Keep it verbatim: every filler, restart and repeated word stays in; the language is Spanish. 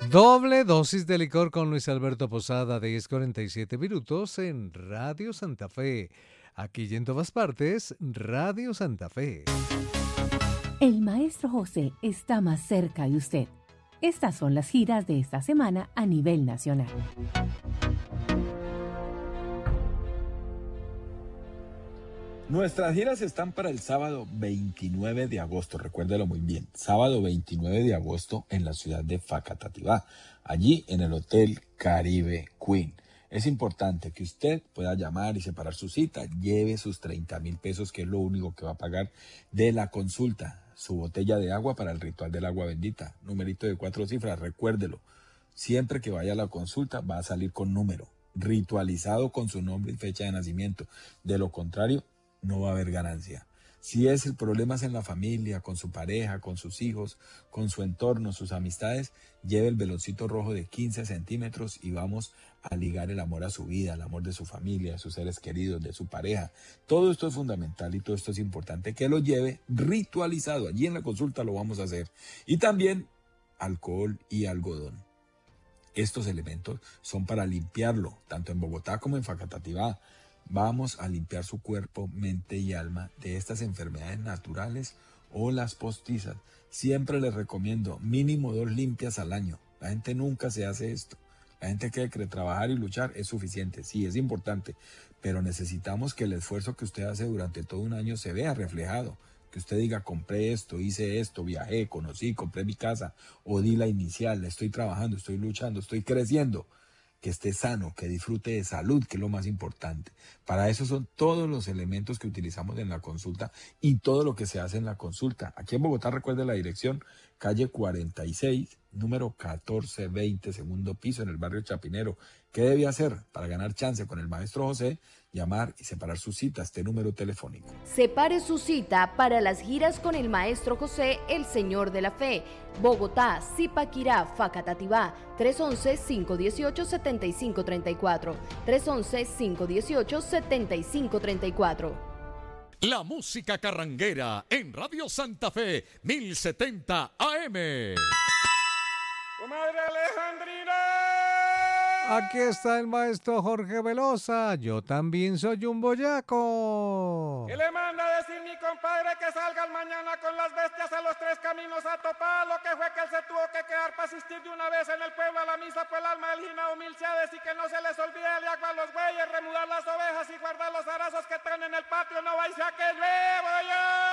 Doble dosis de licor con Luis Alberto Posada, diez cuarenta y siete minutos en Radio Santa Fe. Aquí y en todas partes, Radio Santa Fe. El maestro José está más cerca de usted. Estas son las giras de esta semana a nivel nacional. Nuestras giras están para el sábado veintinueve de agosto, recuérdelo muy bien, sábado veintinueve de agosto en la ciudad de Facatativá, allí en el Hotel Caribe Queen. Es importante que usted pueda llamar y separar su cita, lleve sus treinta mil pesos, que es lo único que va a pagar de la consulta, su botella de agua para el ritual del agua bendita, numerito de cuatro cifras, recuérdelo, siempre que vaya a la consulta va a salir con número, ritualizado con su nombre y fecha de nacimiento, de lo contrario, no va a haber ganancia. Si es el problema es en la familia, con su pareja, con sus hijos, con su entorno, sus amistades, lleve el veloncito rojo de quince centímetros y vamos a ligar el amor a su vida, el amor de su familia, de sus seres queridos, de su pareja. Todo esto es fundamental y todo esto es importante que lo lleve ritualizado. Allí en la consulta lo vamos a hacer. Y también alcohol y algodón. Estos elementos son para limpiarlo, tanto en Bogotá como en Facatativá. Vamos a limpiar su cuerpo, mente y alma de estas enfermedades naturales o las postizas. Siempre les recomiendo mínimo dos limpias al año. La gente nunca se hace esto. La gente cree que trabajar y luchar es suficiente. Sí, es importante, pero necesitamos que el esfuerzo que usted hace durante todo un año se vea reflejado. Que usted diga, compré esto, hice esto, viajé, conocí, compré mi casa, o di la inicial, estoy trabajando, estoy luchando, estoy creciendo. Que esté sano, que disfrute de salud, que es lo más importante. Para eso son todos los elementos que utilizamos en la consulta y todo lo que se hace en la consulta. Aquí en Bogotá, recuerde la dirección, calle cuarenta y seis, número catorce veinte, segundo piso, en el barrio Chapinero. ¿Qué debe hacer para ganar chance con el maestro José? Llamar y separar su cita a este número telefónico. Separe su cita para las giras con el maestro José, el Señor de la Fe. Bogotá, Zipaquirá, Facatativá, tres once, cinco dieciocho, setenta y cinco treinta y cuatro. tres once, cinco dieciocho, setenta y cinco treinta y cuatro. La música carranguera en Radio Santa Fe, mil setenta A M. ¡Comadre Alejandrina! Aquí está el maestro Jorge Velosa. Yo también soy un boyaco. ¿Qué le manda a decir mi compadre que salgan mañana con las bestias a los tres caminos a topar? Lo que fue que él se tuvo que quedar para asistir de una vez en el pueblo a la misa, pues el alma del Gina humilchades y que no se les olvide el agua a los bueyes, remudar las ovejas y guardar los arazos que traen en el patio. No vais a que llueva ya.